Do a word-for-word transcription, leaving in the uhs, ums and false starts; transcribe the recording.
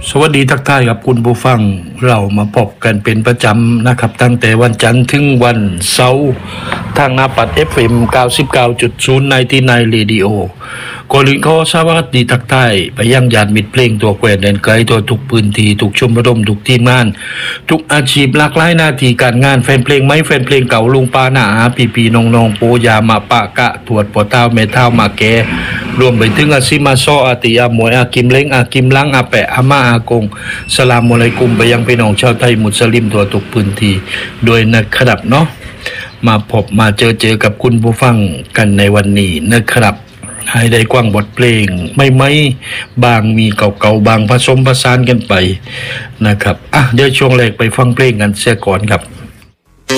สวัสดีทักทายกับคุณผู้ฟังเรามาพบกันเป็นประจำนะครับตั้งแต่วันจันทร์ถึงวันเสาร์ทางหน้าปัด เอฟ เอ็ม เก้าสิบเก้าจุดศูนย์ ในที่ในเรดิโอก่อนอื่นขอสวัสดีทักทายไปยังญาติมิตรเพลงตัวแกวนแดนไกลตัวทุกพื้นที่ทุกชมรมทุกทีมงานทุกอาชีพหลากหลายหน้าที่การงานแฟนเพลงไม้แฟนเพลงเก่าลุงป้าหน้าอาปีปีน้องๆโปยามาปะกะตรวจปอเต้าเมเท้ามาแกรวมไปถึงอาซิมาซออาติยามวยอากิมเล้งอากิมลังอาแปะอาม่าอากงสลามอะลัยกุมไปยังพี่น้องชาวไทยมุสลิมทั่วทุกพื้นที่โดยนะครับเนาะมาพบมาเจอเจอกับคุณผู้ฟังกันในวันนี้นะครับให้ได้กว้างบทเพลงไม่ไม่บางมีเก่าๆบางผสมผสานกันไปนะครับอ่ะเดี๋ยวช่วงแรกไปฟังเพลงกันเสียก่อนครับ